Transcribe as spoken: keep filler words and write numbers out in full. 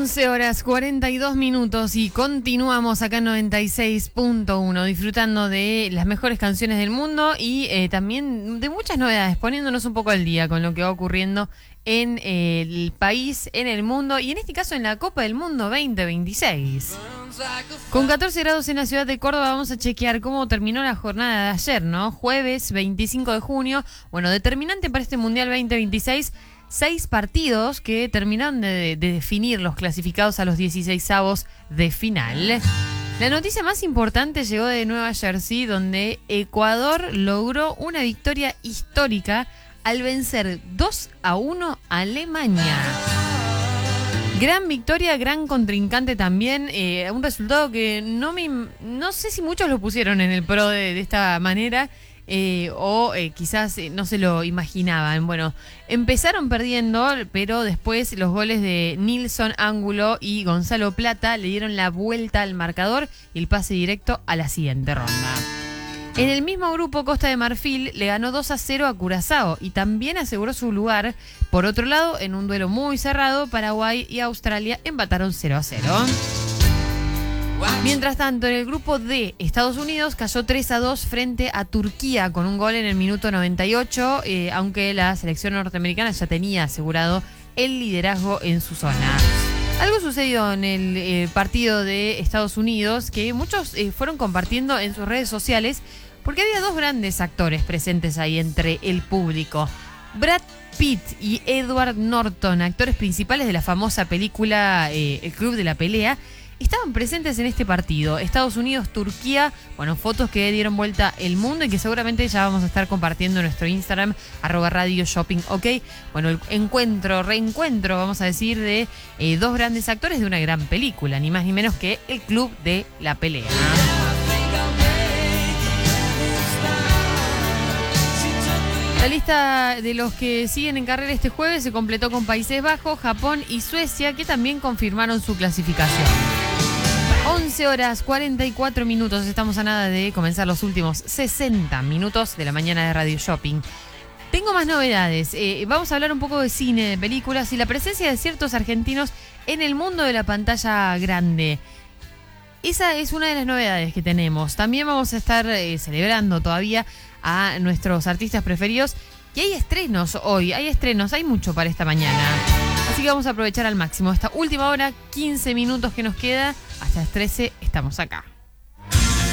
once horas cuarenta y dos minutos y continuamos acá en noventa y seis punto uno disfrutando de las mejores canciones del mundo y eh, también de muchas novedades, poniéndonos un poco al día con lo que va ocurriendo en eh, el país, en el mundo y en este caso en la Copa del Mundo veinte veintiséis. Con catorce grados en la ciudad de Córdoba vamos a chequear cómo terminó la jornada de ayer, ¿no? Jueves veinticinco de junio, bueno, determinante para este Mundial veinte veintiséis. Seis partidos que terminaron de, de definir los clasificados a los dieciseisavos de final. La noticia más importante llegó de Nueva Jersey, donde Ecuador logró una victoria histórica al vencer dos a uno a Alemania. Gran victoria, gran contrincante también, eh, un resultado que no me, no sé si muchos lo pusieron en el pro de, de esta manera. Eh, o eh, quizás eh, no se lo imaginaban. Bueno, empezaron perdiendo, pero después los goles de Nilson Ángulo y Gonzalo Plata le dieron la vuelta al marcador y el pase directo a la siguiente ronda. En el mismo grupo, Costa de Marfil le ganó dos a cero a Curazao y también aseguró su lugar. Por otro lado, en un duelo muy cerrado, Paraguay y Australia empataron cero a cero. Mientras tanto, en el grupo D, Estados Unidos cayó tres a dos frente a Turquía con un gol en el minuto noventa y ocho, eh, aunque la selección norteamericana ya tenía asegurado el liderazgo en su zona. Algo sucedió en el eh, partido de Estados Unidos que muchos eh, fueron compartiendo en sus redes sociales porque había dos grandes actores presentes ahí entre el público. Brad Pitt y Edward Norton, actores principales de la famosa película eh, El Club de la Pelea, estaban presentes en este partido. Estados Unidos-Turquía, bueno, fotos que dieron vuelta el mundo y que seguramente ya vamos a estar compartiendo en nuestro Instagram, arroba radio shopping, ok. Bueno, el encuentro, reencuentro, vamos a decir, de eh, dos grandes actores de una gran película, ni más ni menos que El Club de la Pelea. La lista de los que siguen en carrera este jueves se completó con Países Bajos, Japón y Suecia, que también confirmaron su clasificación. once horas cuarenta y cuatro minutos, estamos a nada de comenzar los últimos sesenta minutos de la mañana de Radio Shopping. Tengo más novedades, eh, vamos a hablar un poco de cine, de películas y la presencia de ciertos argentinos en el mundo de la pantalla grande. Esa es una de las novedades que tenemos. También vamos a estar eh, celebrando todavía a nuestros artistas preferidos y hay estrenos hoy, hay estrenos, hay mucho para esta mañana. Así que vamos a aprovechar al máximo esta última hora, quince minutos que nos queda, hasta las trece estamos acá.